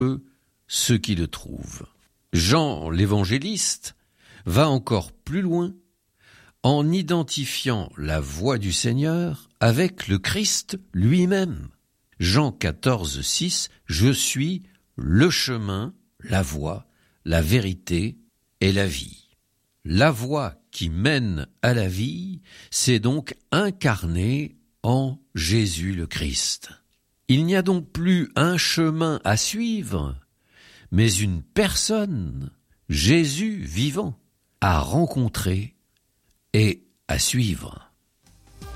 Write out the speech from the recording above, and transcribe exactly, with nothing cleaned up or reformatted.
eux ceux qui le trouvent. Jean l'évangéliste va encore plus loin en identifiant la voix du Seigneur avec le Christ lui-même. Jean quatorze, six, « Je suis le chemin, la voie, la vérité et la vie ». La voie qui mène à la vie, c'est donc incarné en Jésus le Christ. Il n'y a donc plus un chemin à suivre, mais une personne, Jésus vivant, à rencontrer et à suivre.